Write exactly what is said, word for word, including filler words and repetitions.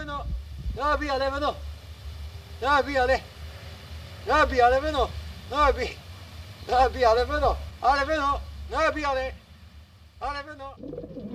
no. No, via, leve no. No, via, le. No, via, leve no. No, via. No, via, leve no. Ah, leve no. No, via, le. Ah, leve no.